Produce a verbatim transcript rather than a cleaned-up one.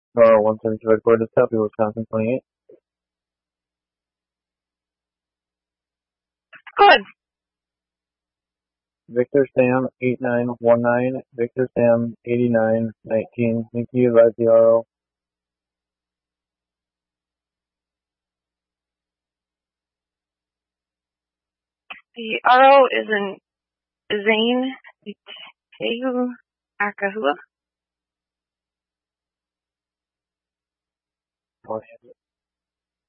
Uh, one seventy recorded copy, Wisconsin twenty-eight. Good. Victor Sam eight nine one nine, Victor Sam eighty-nine nineteen. Thank you, advise the R O. The R O is in Zane Tehu Akahua. Oh,